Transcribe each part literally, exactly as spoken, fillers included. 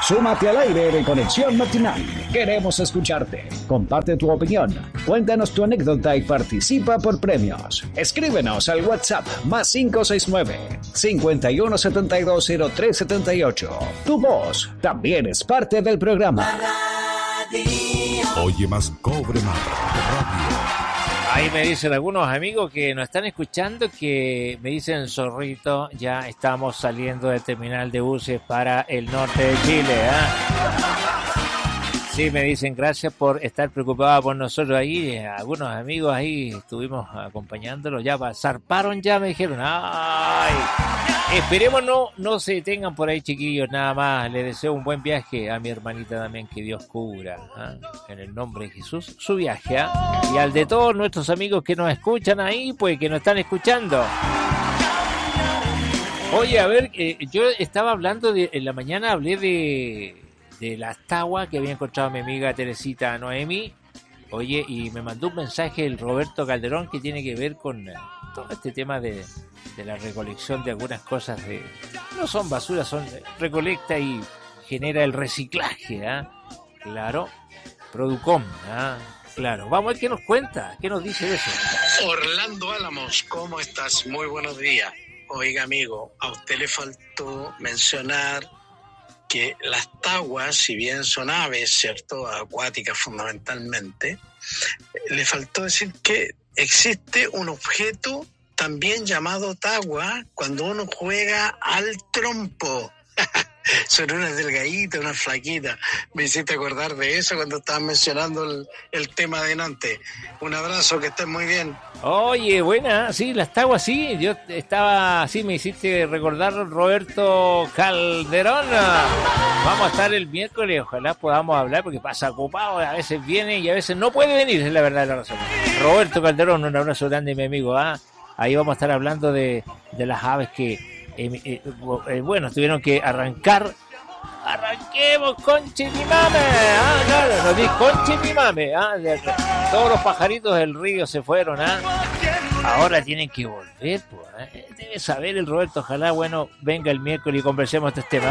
Súmate al aire de Conexión Matinal. Queremos escucharte. Comparte tu opinión. Cuéntanos tu anécdota y participa por premios. Escríbenos al WhatsApp más cinco seis nueve, cincuenta y uno setenta y dos cero tres setenta y ocho. Tu voz también es parte del programa. Oye más Cobre Más Radio. Ahí me dicen algunos amigos que nos están escuchando que me dicen, Zorrito, ya estamos saliendo del terminal de buses para el norte de Chile, ¿eh? Sí, me dicen, gracias por estar preocupados por nosotros ahí. Algunos amigos ahí estuvimos acompañándolos, ya zarparon ya, me dijeron, ay, esperemos no, no se detengan por ahí, chiquillos, nada más. Les deseo un buen viaje a mi hermanita también, que Dios cubra, ¿eh? En el nombre de Jesús, su viaje, ¿eh? Y al de todos nuestros amigos que nos escuchan ahí, pues que nos están escuchando. Oye, a ver, eh, yo estaba hablando, de, en la mañana hablé de... de las taguas que había encontrado mi amiga Teresita Noemi. Oye, y me mandó un mensaje el Roberto Calderón que tiene que ver con uh, todo este tema de, de la recolección de algunas cosas de, no son basura, son recolecta y genera el reciclaje, ¿eh? Claro, Producom, ¿eh? Claro, vamos a ver qué nos cuenta, qué nos dice de eso. Orlando Álamos, ¿cómo estás? Muy buenos días. Oiga, amigo, a usted le faltó mencionar que las taguas, si bien son aves, ¿cierto?, acuáticas fundamentalmente, le faltó decir que existe un objeto también llamado tagua cuando uno juega al trompo. Son unas delgaditas, unas flaquitas. Me hiciste acordar de eso cuando estabas mencionando el, el tema de antes. Un abrazo, que estés muy bien. Oye, buena, sí, las taguas, sí. Yo estaba, sí, me hiciste recordar, Roberto Calderón. Vamos a estar el miércoles, ojalá podamos hablar, porque pasa ocupado, a veces viene y a veces no puede venir, es la verdad la razón. Roberto Calderón, un abrazo grande, mi amigo. ¿Ah? Ahí vamos a estar hablando de, de las aves que... Eh, eh, eh, bueno, tuvieron que arrancar. Arranquemos, conche mi mame. Ah, claro, nos dice conche mi mame. Ah, de, de, todos los pajaritos del río se fueron. Ah. Ahora tienen que volver. Pues, eh. Debe saber el Roberto. Ojalá, bueno, venga el miércoles y conversemos de este tema.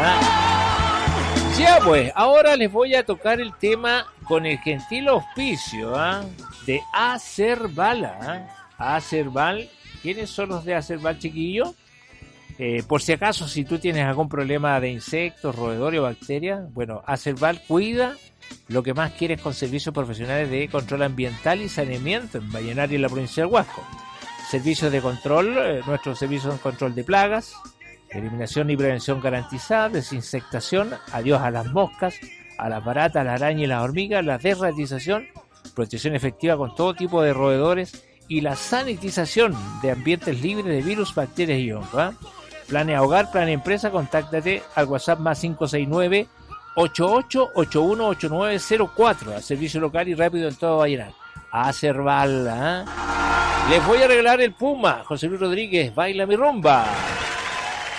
Ah. Ya, pues, ahora les voy a tocar el tema con el gentil auspicio ah, de Acerval. Ah. Acerval. ¿Quiénes son los de Acerval, chiquillo? Eh, por si acaso, si tú tienes algún problema de insectos, roedores o bacterias, bueno, Acerval cuida lo que más quieres con servicios profesionales de control ambiental y saneamiento en Vallenar y en la provincia del Huasco. Servicios de control, eh, nuestros servicios de control de plagas, eliminación y prevención garantizada, desinsectación, adiós a las moscas, a las baratas, a las arañas y las hormigas, la desratización, protección efectiva con todo tipo de roedores y la sanitización de ambientes libres de virus, bacterias y hongos. ¿eh? Planea hogar, planea empresa, contáctate al WhatsApp más cinco seis nueve, ocho ocho ocho uno ocho nueve cero cuatro, a servicio local y rápido en todo Vallenar. Acerval, ¿eh? Les voy a regalar el Puma, José Luis Rodríguez, Baila mi rumba.